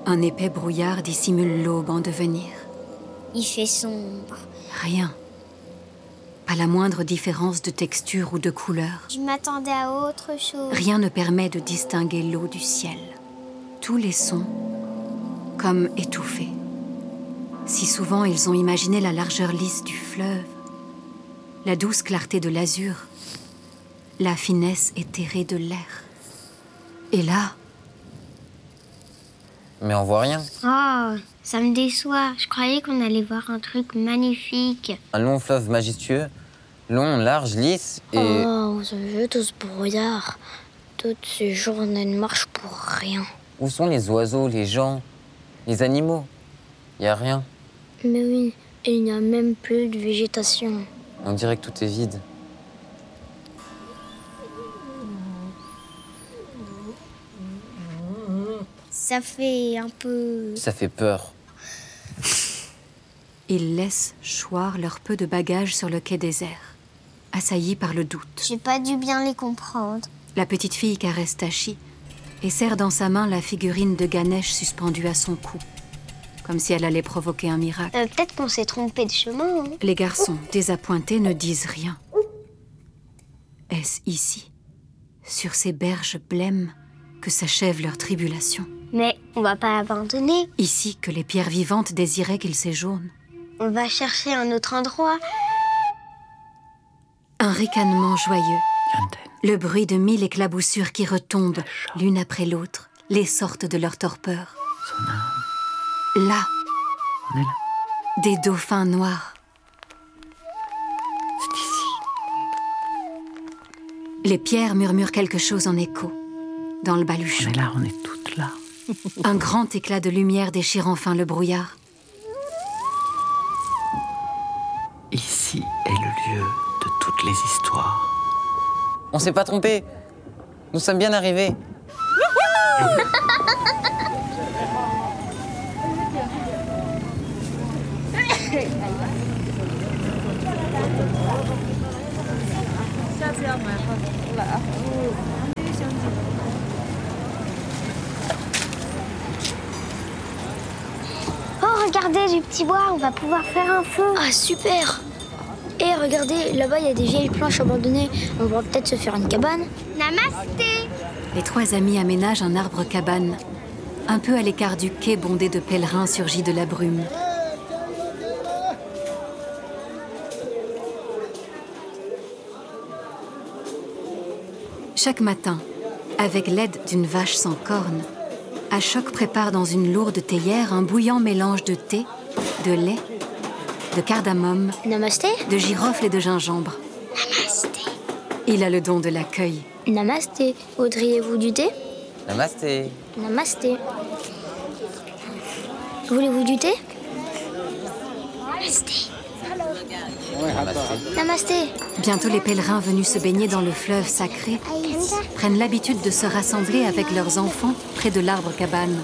Un épais brouillard dissimule l'aube en devenir. Il fait sombre. Rien. Pas la moindre différence de texture ou de couleur. Je m'attendais à autre chose. Rien ne permet de distinguer l'eau du ciel. Tous les sons, comme étouffés. Si souvent ils ont imaginé la largeur lisse du fleuve, la douce clarté de l'azur, la finesse éthérée de l'air. Et là... Mais on voit rien. Oh, ça me déçoit. Je croyais qu'on allait voir un truc magnifique. Un long fleuve majestueux, long, large, lisse et... Oh, ça me veut tout ce brouillard. Toutes ces journées de marche pour rien. Où sont les oiseaux, les gens, les animaux? Y a rien. Mais oui, et il n'y a même plus de végétation. On dirait que tout est vide. Ça fait un peu... Ça fait peur. Ils laissent choir leur peu de bagages sur le quai désert, assaillis par le doute. J'ai pas dû bien les comprendre. La petite fille caresse Tashi et serre dans sa main la figurine de Ganesh suspendue à son cou, comme si elle allait provoquer un miracle. Peut-être qu'on s'est trompé de chemin. Hein. Les garçons, désappointés, ne disent rien. Est-ce ici, sur ces berges blêmes, que s'achève leur tribulation? Mais on va pas abandonner. Ici que les pierres vivantes désiraient qu'ils séjournent. On va chercher un autre endroit. Un ricanement joyeux. Le bruit de 1000 éclaboussures qui retombent, l'une après l'autre, les sortent de leur torpeur. Là, on est là. Des dauphins noirs. C'est ici. Les pierres murmurent quelque chose en écho, dans le baluchon. On est là, on est toutes là. Un grand éclat de lumière déchire enfin le brouillard. Ici est le lieu de toutes les histoires. On s'est pas trompé. Nous sommes bien arrivés. Oh, regardez, du petit bois, on va pouvoir faire un feu. Ah, super! Et regardez, là-bas, il y a des vieilles planches abandonnées. On va peut-être se faire une cabane. Namasté! Les trois amis aménagent un arbre-cabane, un peu à l'écart du quai bondé de pèlerins surgis de la brume. Chaque matin, avec l'aide d'une vache sans cornes, Ashok prépare dans une lourde théière un bouillant mélange de thé, de lait, de cardamome, Namasté? de girofle et de gingembre. Namasté! Il a le don de l'accueil. Namasté. Voudriez-vous du thé? Namasté. Namasté. Voulez-vous du thé? Namasté! Namasté. Namasté. Bientôt, les pèlerins venus se baigner dans le fleuve sacré prennent l'habitude de se rassembler avec leurs enfants près de l'arbre-cabane.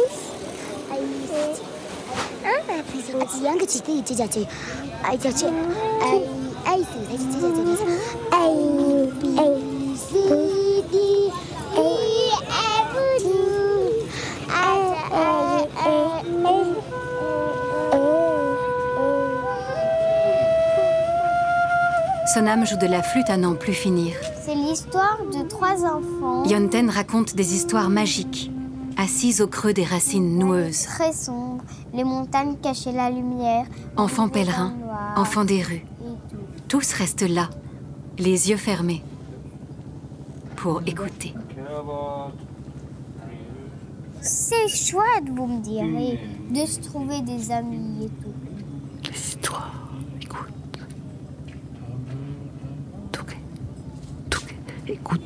Sonam joue de la flûte à n'en plus finir. C'est l'histoire de 3 enfants. Yonten raconte des histoires magiques, assises au creux des racines noueuses. Très sombres, les montagnes cachaient la lumière. Enfants pèlerins, noirs, enfants des rues, et tout. tous restent là, les yeux fermés, pour écouter. C'est chouette, vous me direz, de se trouver des amis et tout. Les histoires, écoute. Touquet, écoute.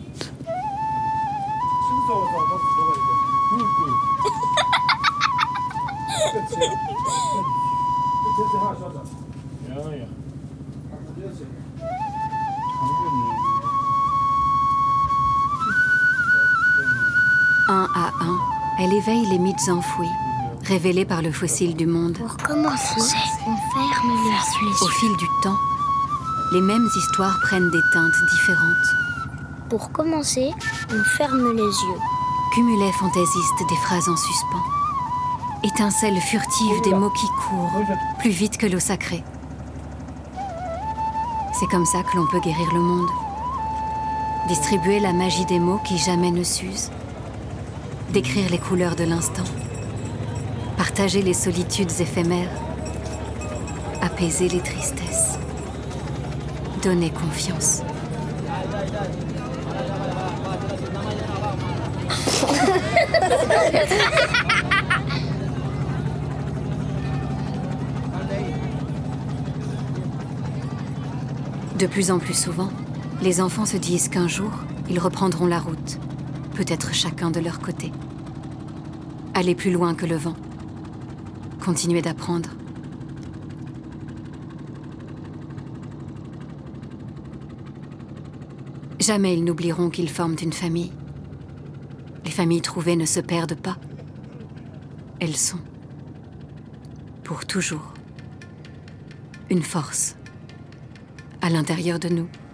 Un à un, elle éveille les mythes enfouis, révélés par le fossile du monde. Pour commencer, on ferme les yeux. Au fil du temps, les mêmes histoires prennent des teintes différentes. Pour commencer, on ferme les yeux. Cumulet fantaisiste des phrases en suspens. étincelles furtives des mots qui courent plus vite que l'eau sacrée. C'est comme ça que l'on peut guérir le monde. Distribuer la magie des mots qui jamais ne s'usent. Décrire les couleurs de l'instant. Partager les solitudes éphémères. Apaiser les tristesses. Donner confiance. De plus en plus souvent, les enfants se disent qu'un jour, ils reprendront la route, peut-être chacun de leur côté. Aller plus loin que le vent. Continuer d'apprendre. Jamais ils n'oublieront qu'ils forment une famille. Les familles trouvées ne se perdent pas. Elles sont, pour toujours, une force à l'intérieur de nous.